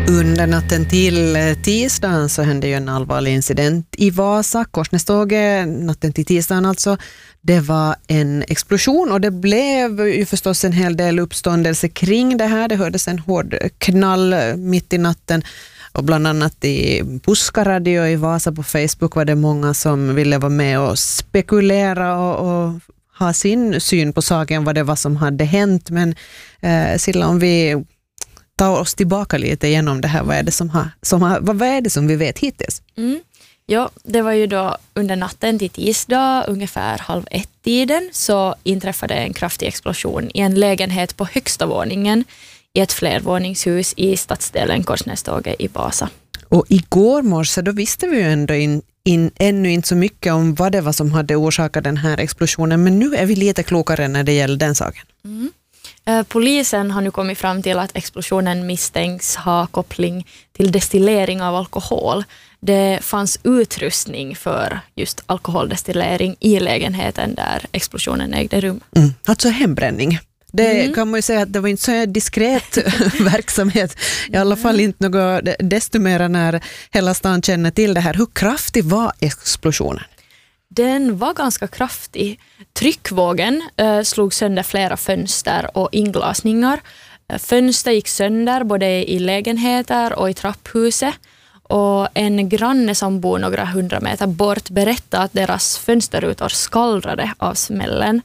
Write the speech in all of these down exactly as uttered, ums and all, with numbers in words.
Under natten till tisdagen så hände ju en allvarlig incident i Vasa, Korsnäståget, natten till tisdagen alltså. Det var en explosion och det blev ju förstås en hel del uppståndelse kring det här. Det hördes en hård knall mitt i natten och bland annat i Puskaradio i Vasa på Facebook var det många som ville vara med och spekulera och, och ha sin syn på saken, vad det var som hade hänt. Men eh, Silla, om vi tar oss tillbaka lite genom det här, vad är det som, har, som har, vad är det som vi vet hittills? Mm. Ja, det var ju då under natten till tisdag, ungefär halv ett-tiden, så inträffade en kraftig explosion i en lägenhet på högsta våningen i ett flervåningshus i stadsdelen Korsnäståget i Vasa. Och igår morse då visste vi ju ändå in, in, ännu inte så mycket om vad det var som hade orsakat den här explosionen, men nu är vi lite klokare när det gäller den saken. Mm. Eh, polisen har nu kommit fram till att explosionen misstänks ha koppling till destillering av alkohol. Det fanns utrustning för just alkoholdestillering i lägenheten där explosionen ägde rum. Mm. Alltså hembränning. Det mm. kan man ju säga att det var inte så diskret verksamhet. I alla fall inte något, desto mer när hela stan känner till det här. Hur kraftig var explosionen? Den var ganska kraftig. Tryckvågen eh, slog sönder flera fönster och inglasningar. Fönster gick sönder både i lägenheter och i trapphuset. Och en granne som bor några hundra meter bort berättade att deras fönsterrutor skallrade av smällen.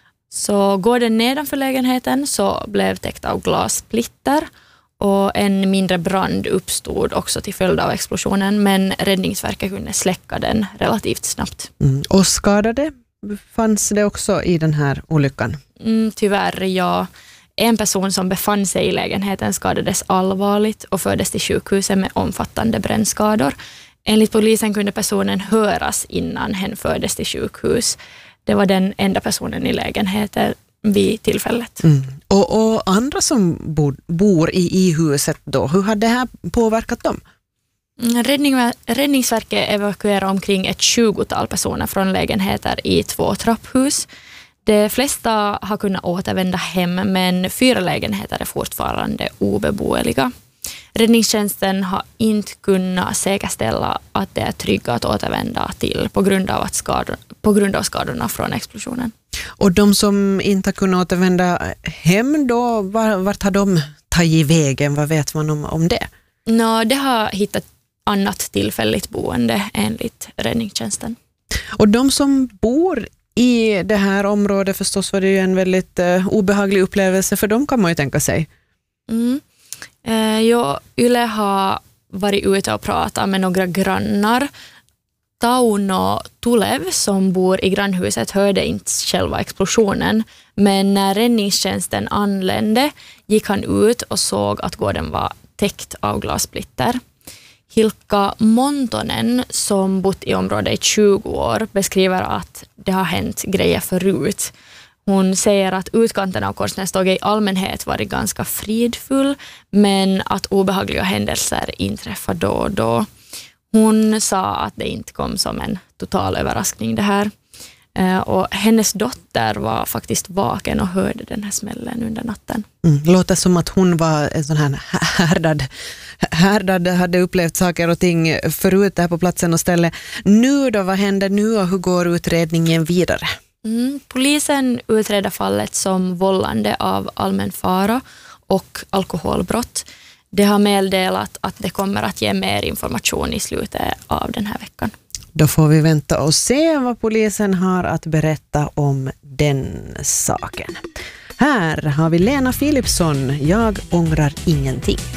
Så gården nedanför lägenheten så blev täckt av glassplitter och en mindre brand uppstod också till följd av explosionen, men räddningsverket kunde släcka den relativt snabbt. Mm. Och skadade fanns det också i den här olyckan? Mm, tyvärr, ja. En person som befann sig i lägenheten skadades allvarligt och fördes till sjukhuset med omfattande brännskador. Enligt polisen kunde personen höras innan hen fördes till sjukhus. Det var den enda personen i lägenheten vid tillfället. Mm. Och, och andra som bor, bor i, i huset då, hur hade det här påverkat dem? Räddning, räddningsverket evakuerade omkring ett tjugotal personer från lägenheter i två trapphus. De flesta har kunnat återvända hem, men fyra lägenheter är fortfarande obeboeliga. Räddningstjänsten har inte kunnat säkerställa att det är tryggt att återvända till på grund av, att skador, på grund av skadorna från explosionen. Och de som inte har kunnat återvända hem då, vart har de tagit vägen? Vad vet man om, om det? Nå, det har hittat annat tillfälligt boende enligt räddningstjänsten. Och de som bor i det här området, förstås var det ju en väldigt uh, obehaglig upplevelse för dem, kan man ju tänka sig. Mm. Eh, jo, Yle har varit ute och pratat med några grannar. Tauno Tulev som bor i grannhuset hörde inte själva explosionen, men när räddningstjänsten anlände gick han ut och såg att gården var täckt av glassplitter. Hilkka Montonen som bott i området i tjugo år beskriver att det har hänt grejer förut. Hon säger att utkanten av Korsnäståget i allmänhet varit ganska fridfull, men att obehagliga händelser inträffar då och då. Hon sa att det inte kom som en total överraskning det här. Och hennes dotter var faktiskt vaken och hörde den här smällen under natten. Mm, låter som att hon var en sån här härdad, härdad, hade upplevt saker och ting förut där på platsen och stället. Nu då, vad händer nu och hur går utredningen vidare? Mm, polisen utreder fallet som vållande av allmän fara och alkoholbrott. Det har meddelat att det kommer att ge mer information i slutet av den här veckan. Då får vi vänta och se vad polisen har att berätta om den saken. Här har vi Lena Philipsson, Jag ångrar ingenting.